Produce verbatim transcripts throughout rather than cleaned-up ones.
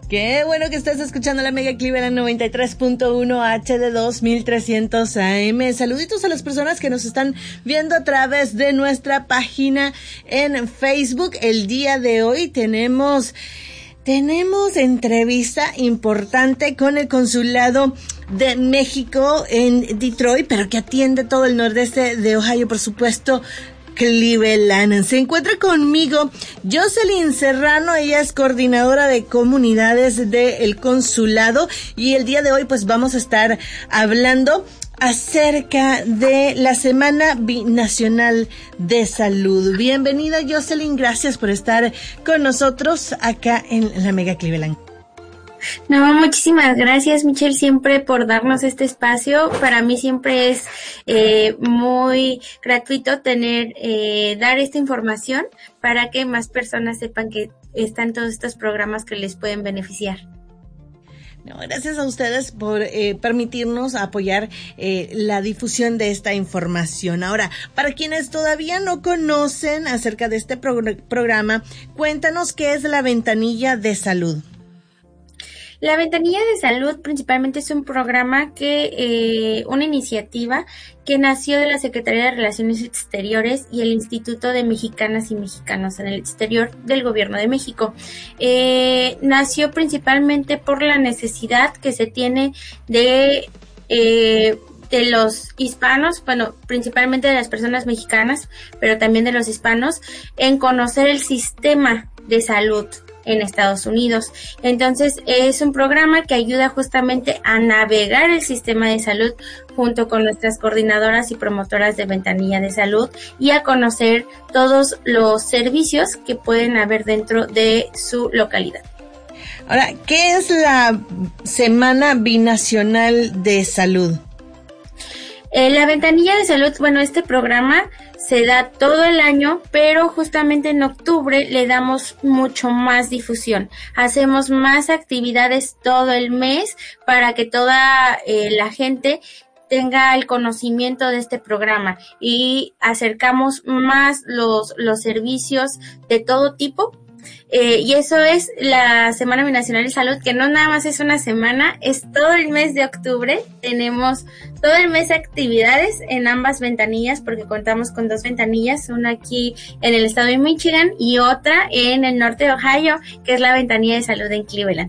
Qué bueno que estás escuchando la Mega Cleveland noventa y tres punto uno H D dos mil trescientos A M. Saluditos a las personas que nos están viendo a través de nuestra página en Facebook. El día de hoy tenemos tenemos entrevista importante con el Consulado de México en Detroit, pero que atiende todo el nordeste de Ohio, por supuesto, Cleveland. Se encuentra conmigo Jocelyn Serrano, ella es coordinadora de comunidades del consulado, y el día de hoy pues vamos a estar hablando acerca de la Semana Binacional de Salud. Bienvenida, Jocelyn, gracias por estar con nosotros acá en la Mega Cleveland. No, muchísimas gracias, Michelle, siempre por darnos este espacio. Para mí siempre es eh, muy gratuito tener, eh, dar esta información para que más personas sepan que están todos estos programas que les pueden beneficiar. No, gracias a ustedes por eh, permitirnos apoyar eh, la difusión de esta información. Ahora, para quienes todavía no conocen acerca de este pro- programa, cuéntanos qué es la Ventanilla de Salud. La Ventanilla de Salud principalmente es un programa que, eh, una iniciativa que nació de la Secretaría de Relaciones Exteriores y el Instituto de Mexicanas y Mexicanos en el Exterior del Gobierno de México. Eh, nació principalmente por la necesidad que se tiene de, eh, de los hispanos, bueno, principalmente de las personas mexicanas, pero también de los hispanos, en conocer el sistema de salud en Estados Unidos. Entonces, es un programa que ayuda justamente a navegar el sistema de salud junto con nuestras coordinadoras y promotoras de Ventanilla de Salud y a conocer todos los servicios que pueden haber dentro de su localidad. Ahora, ¿qué es la Semana Binacional de Salud? Eh, la Ventanilla de Salud, bueno, este programa se da todo el año, pero justamente en octubre le damos mucho más difusión. Hacemos más actividades todo el mes para que toda eh, la gente tenga el conocimiento de este programa y acercamos más los, los servicios de todo tipo. Eh, y eso es la Semana Binacional de Salud, que no nada más es una semana, es todo el mes de octubre. Tenemos todo el mes de actividades en ambas ventanillas, porque contamos con dos ventanillas, una aquí en el estado de Michigan y otra en el norte de Ohio, que es la Ventanilla de Salud en Cleveland.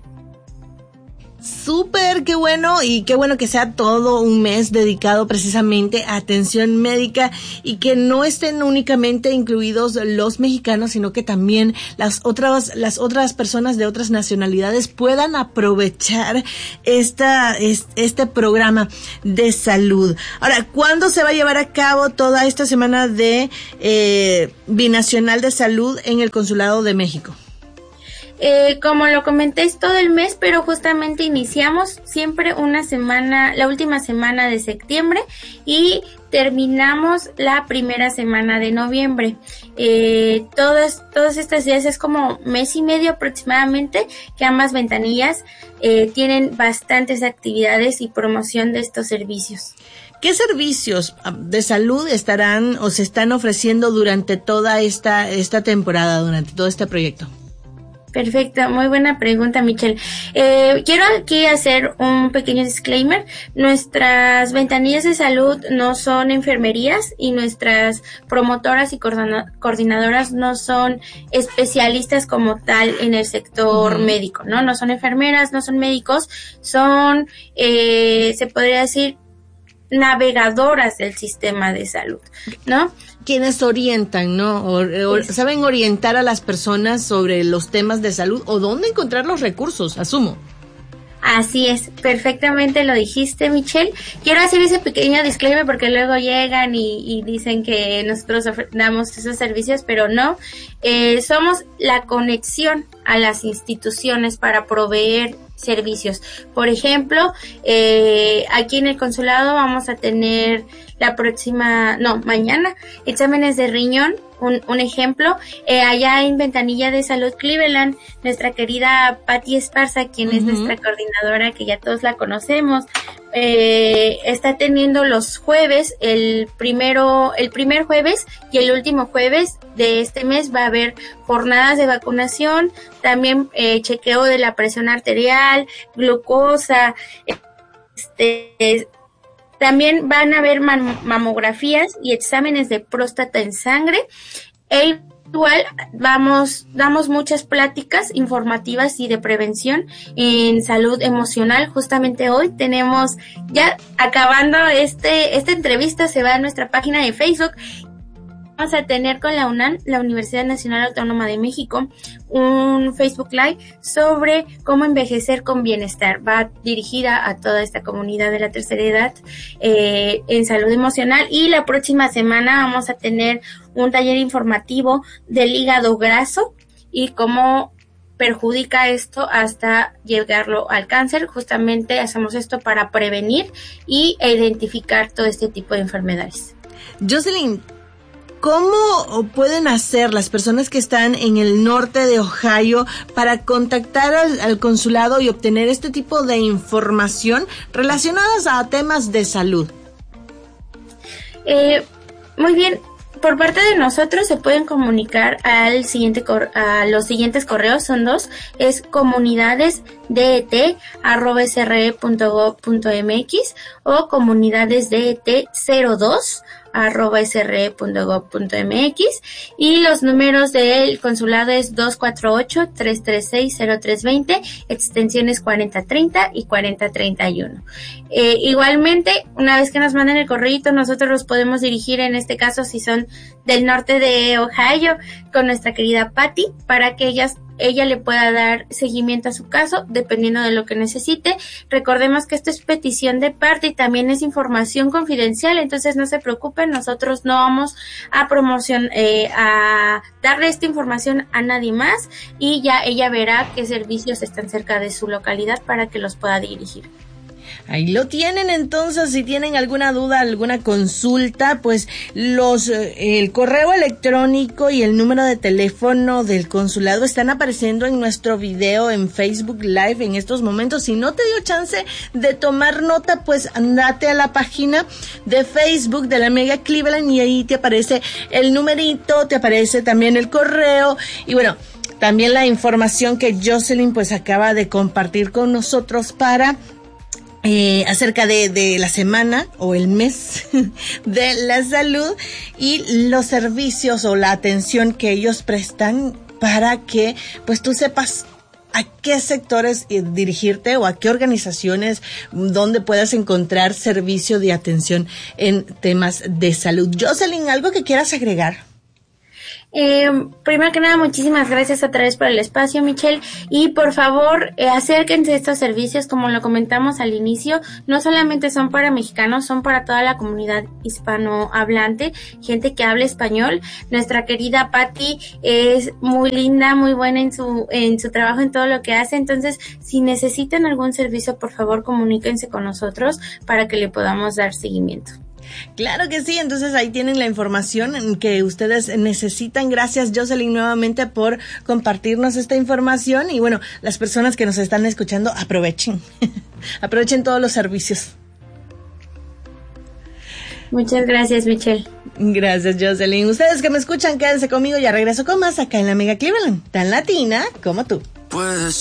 Súper, qué bueno, y qué bueno que sea todo un mes dedicado precisamente a atención médica y que no estén únicamente incluidos los mexicanos, sino que también las otras las otras personas de otras nacionalidades puedan aprovechar esta este programa de salud. Ahora, ¿cuándo se va a llevar a cabo toda esta semana de eh, binacional de salud en el Consulado de México? Eh, como lo comenté, es todo el mes, pero justamente iniciamos siempre una semana, la última semana de septiembre y terminamos la primera semana de noviembre. Eh, todas, todos estos días es como mes y medio aproximadamente que ambas ventanillas eh, tienen bastantes actividades y promoción de estos servicios. ¿Qué servicios de salud estarán o se están ofreciendo durante toda esta, esta temporada, durante todo este proyecto? Perfecto, muy buena pregunta, Michelle. Eh, quiero aquí hacer un pequeño disclaimer. Nuestras ventanillas de salud no son enfermerías y nuestras promotoras y coordinadoras no son especialistas como tal en el sector uh-huh. médico, ¿no? No son enfermeras, no son médicos, son, eh, se podría decir, navegadoras del sistema de salud, ¿no? Quienes orientan, ¿no? O, o, saben orientar a las personas sobre los temas de salud o dónde encontrar los recursos, asumo. Así es, perfectamente lo dijiste, Michelle. Quiero hacer ese pequeño disclaimer porque luego llegan y, y dicen que nosotros damos esos servicios, pero no. Eh, somos la conexión a las instituciones para proveer servicios. Por ejemplo, eh, aquí en el consulado vamos a tener la próxima, no, mañana, exámenes de riñón, un, un ejemplo, eh, allá en Ventanilla de Salud Cleveland, nuestra querida Patti Esparza, quien uh-huh. es nuestra coordinadora, que ya todos la conocemos, eh, está teniendo los jueves, el primero, el primer jueves y el último jueves de este mes va a haber jornadas de vacunación, también eh, chequeo de la presión arterial, glucosa, este, también van a haber mam- mamografías y exámenes de próstata en sangre, e igual vamos, damos muchas pláticas informativas y de prevención en salud emocional. Justamente hoy tenemos, ya acabando este, esta entrevista se va a nuestra página de Facebook. Vamos a tener con la UNAM, la Universidad Nacional Autónoma de México, un Facebook Live sobre cómo envejecer con bienestar. Va dirigida a toda esta comunidad de la tercera edad eh, en salud emocional. Y la próxima semana vamos a tener un taller informativo del hígado graso y cómo perjudica esto hasta llegarlo al cáncer. Justamente hacemos esto para prevenir y identificar todo este tipo de enfermedades. Jocelyn, ¿cómo pueden hacer las personas que están en el norte de Ohio para contactar al, al consulado y obtener este tipo de información relacionadas a temas de salud? Eh, muy bien. Por parte de nosotros se pueden comunicar al siguiente cor- a los siguientes correos, son dos, es comunidadesdet arroba sre punto gov punto mx o comunidadesdet cero dos arroba sre punto gov punto mx, y los números del consulado es dos cuatro ocho, tres tres seis, cero tres dos cero, extensiones cuarenta treinta y cuarenta treinta y uno. Eh, igualmente, una vez que nos manden el correíto, nosotros los podemos dirigir, en este caso si son del norte de Ohio, con nuestra querida Patty, para que ellas ella le pueda dar seguimiento a su caso, dependiendo de lo que necesite. Recordemos que esto es petición de parte y también es información confidencial, entonces no se preocupen, nosotros no vamos a promoción, eh, a darle esta información a nadie más, y ya ella verá qué servicios están cerca de su localidad para que los pueda dirigir. Ahí lo tienen. Entonces, si tienen alguna duda, alguna consulta, pues los eh, el correo electrónico y el número de teléfono del consulado están apareciendo en nuestro video en Facebook Live en estos momentos. Si no te dio chance de tomar nota, pues andate a la página de Facebook de la Mega Cleveland y ahí te aparece el numerito, te aparece también el correo y bueno, también la información que Jocelyn pues acaba de compartir con nosotros para Eh, acerca de, de la semana o el mes de la salud y los servicios o la atención que ellos prestan para que pues tú sepas a qué sectores dirigirte o a qué organizaciones donde puedas encontrar servicio de atención en temas de salud. Jocelyn, ¿algo que quieras agregar? Eh, primero que nada, muchísimas gracias otra vez por el espacio, Michelle, y por favor eh, acérquense a estos servicios. Como lo comentamos al inicio, no solamente son para mexicanos, son para toda la comunidad hispanohablante, gente que habla español. Nuestra querida Patty es muy linda, muy buena en su en su trabajo, en todo lo que hace. Entonces, si necesitan algún servicio, por favor comuníquense con nosotros para que le podamos dar seguimiento. Claro que sí, entonces ahí tienen la información que ustedes necesitan. Gracias, Jocelyn, nuevamente por compartirnos esta información y bueno, las personas que nos están escuchando, aprovechen, aprovechen todos los servicios. Muchas gracias, Michelle. Gracias, Jocelyn. Ustedes que me escuchan, quédense conmigo, ya regreso con más acá en la Mega Cleveland, tan latina como tú. Pues